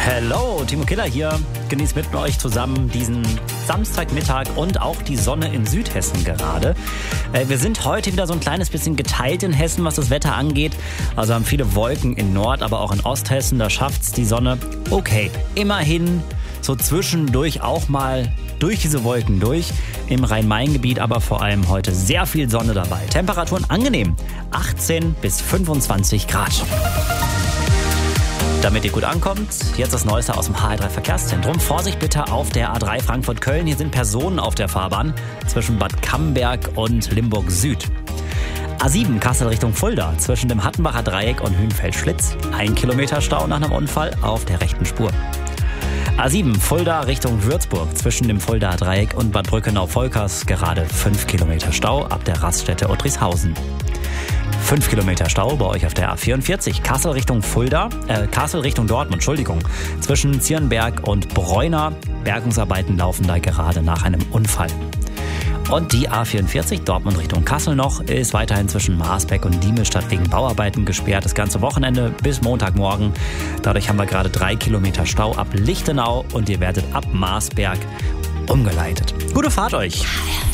Hello, Timo Killer hier. Genießt mit euch zusammen diesen Samstagmittag und auch die Sonne in Südhessen gerade. Wir sind heute wieder so ein kleines bisschen geteilt in Hessen, was das Wetter angeht. Also haben viele Wolken in Nord-, aber auch in Osthessen. Da schafft's die Sonne. Okay, immerhin so zwischendurch auch mal durch diese Wolken durch. Im Rhein-Main-Gebiet aber vor allem heute sehr viel Sonne dabei. Temperaturen angenehm, 18 bis 25 Grad. Damit ihr gut ankommt, jetzt das Neueste aus dem HR3 Verkehrszentrum. Vorsicht bitte auf der A3 Frankfurt-Köln. Hier sind Personen auf der Fahrbahn zwischen Bad Camberg und Limburg Süd. A7 Kassel Richtung Fulda zwischen dem Hattenbacher Dreieck und Hünfeld-Schlitz. 1 Kilometer Stau nach einem Unfall auf der rechten Spur. A7 Fulda Richtung Würzburg zwischen dem Fuldaer Dreieck und Bad Brückenau-Volkers gerade 5 Kilometer Stau ab der Raststätte Ottristhausen. 5 Kilometer Stau bei euch auf der A44 Kassel Richtung Dortmund, zwischen Zierenberg und Bräuner. Bergungsarbeiten laufen da gerade nach einem Unfall. Und die A44 Dortmund Richtung Kassel noch ist weiterhin zwischen Marsbeck und Diemelstadt wegen Bauarbeiten gesperrt. Das ganze Wochenende bis Montagmorgen. Dadurch haben wir gerade 3 Kilometer Stau ab Lichtenau und ihr werdet ab Marsberg umgeleitet. Gute Fahrt euch!